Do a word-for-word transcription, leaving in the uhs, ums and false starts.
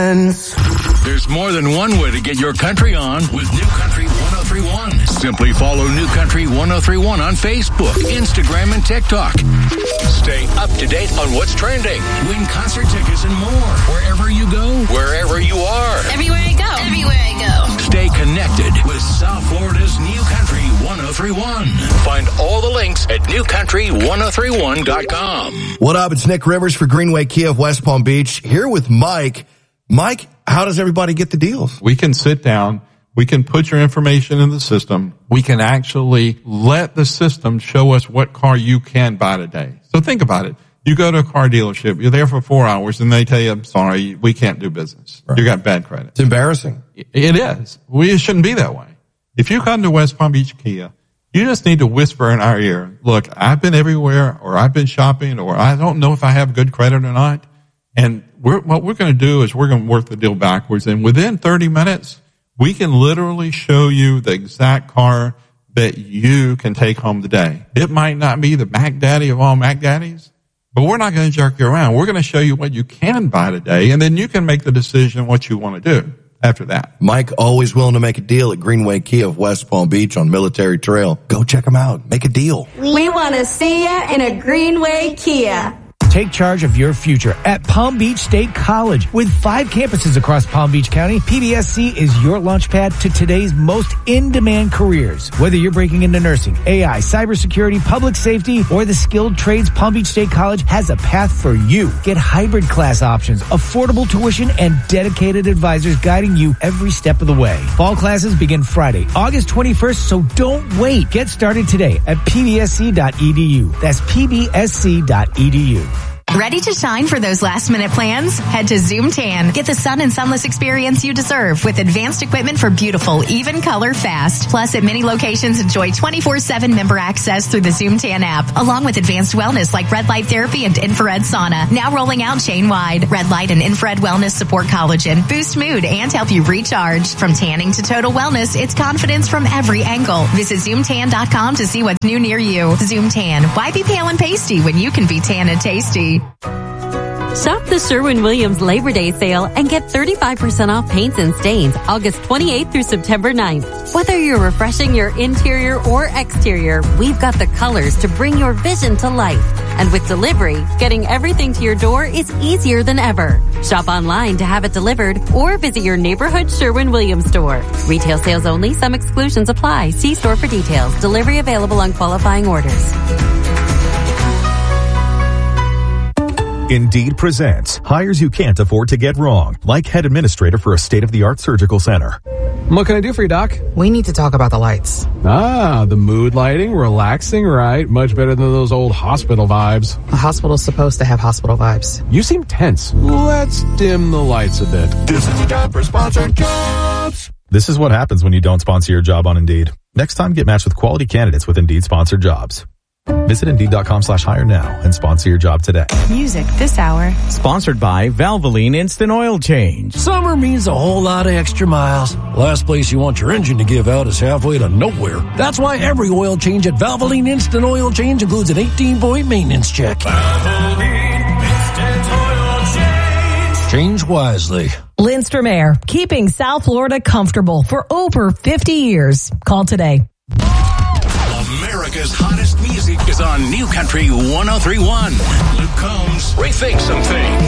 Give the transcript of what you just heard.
friends. There's more than one way to get your country on with New Country ten thirty-one. Simply follow New Country ten thirty-one on Facebook, Instagram, and TikTok. Stay up to date on what's trending. Win concert tickets and more. Wherever you go, wherever you are. Everywhere I go. Everywhere I go. Stay connected with South Florida's New Country ten thirty-one. Find all the links at new country ten thirty-one dot com. What up? It's Nick Rivers for Greenway Kia of West Palm Beach. Here with Mike. Mike, how does everybody get the deals? We can sit down. We can put your information in the system. We can actually let the system show us what car you can buy today. So think about it. You go to a car dealership, you're there for four hours, and they tell you, I'm sorry, we can't do business. Right. You got bad credit. It's embarrassing. It is. We it shouldn't be that way. If you come to West Palm Beach Kia, you just need to whisper in our ear, look, I've been everywhere, or I've been shopping, or I don't know if I have good credit or not. And we're, what we're going to do is we're going to work the deal backwards. And within thirty minutes, we can literally show you the exact car that you can take home today. It might not be the Mac Daddy of all Mac Daddies, but we're not going to jerk you around. We're going to show you what you can buy today, and then you can make the decision what you want to do after that. Mike, always willing to make a deal at Greenway Kia of West Palm Beach on Military Trail. Go check them out. Make a deal. We want to see you in a Greenway Kia. Take charge of your future at Palm Beach State College. With five campuses across Palm Beach County, P B S C is your launchpad to today's most in-demand careers. Whether you're breaking into nursing, A I, cybersecurity, public safety, or the skilled trades, Palm Beach State College has a path for you. Get hybrid class options, affordable tuition, and dedicated advisors guiding you every step of the way. Fall classes begin Friday, August twenty-first, so don't wait. Get started today at p b s c dot e d u. That's p b s c dot e d u. Ready to shine for those last-minute plans? Head to Zoom Tan. Get the sun and sunless experience you deserve with advanced equipment for beautiful, even color fast. Plus, at many locations, enjoy twenty-four seven member access through the Zoom Tan app, along with advanced wellness like red light therapy and infrared sauna. Now rolling out chain-wide. Red light and infrared wellness support collagen, boost mood, and help you recharge. From tanning to total wellness, it's confidence from every angle. Visit zoom tan dot com to see what's new near you. Zoom Tan. Why be pale and pasty when you can be tan and tasty? Shop the Sherwin-Williams Labor Day sale and get thirty-five percent off paints and stains August twenty-eighth through September ninth. Whether you're refreshing your interior or exterior, we've got the colors to bring your vision to life. And with delivery, getting everything to your door is easier than ever. Shop online to have it delivered or visit your neighborhood Sherwin-Williams store. Retail sales only. Some exclusions apply. See store for details. Delivery available on qualifying orders. Indeed presents hires you can't afford to get wrong, like head administrator for a state-of-the-art surgical center. What can I do for you, Doc? We need to talk about the lights. Ah, the mood lighting, relaxing, right? Much better than those old hospital vibes. A hospital's supposed to have hospital vibes. You seem tense. Let's dim the lights a bit. This is the time for sponsored jobs. This is what happens when you don't sponsor your job on Indeed. Next time, get matched with quality candidates with Indeed sponsored jobs. Visit Indeed.com slash hire now and sponsor your job today. Music this hour. Sponsored by Valvoline Instant Oil Change. Summer means a whole lot of extra miles. Last place you want your engine to give out is halfway to nowhere. That's why every oil change at Valvoline Instant Oil Change includes an eighteen-point maintenance check. Valvoline Instant Oil Change. Change wisely. Lindstrom Air, keeping South Florida comfortable for over fifty years. Call today. America's hottest music is on New Country ten thirty-one. Luke Combs, Rethink Some Things.